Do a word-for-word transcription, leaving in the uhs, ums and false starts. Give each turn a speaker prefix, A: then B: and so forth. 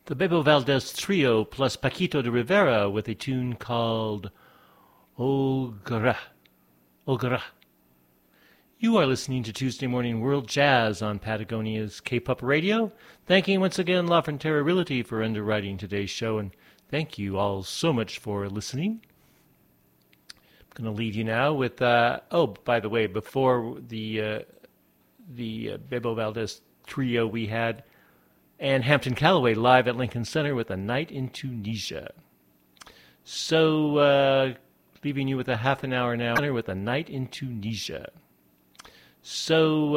A: The Bebo Valdez Trio plus Paquito de Rivera with a tune called Ogra. Ogra. You are listening to Tuesday Morning World Jazz on Patagonia's K-Pop Radio. Thanking once again La Frontera Realty for underwriting today's show, and thank you all so much for listening. I'm going to leave you now with, uh, oh, by the way, before the uh, the uh, Bebo Valdez Trio we had, and Hampton Calloway live at Lincoln Center with A Night in Tunisia. So, uh, leaving you with a half an hour now with A Night in Tunisia. So,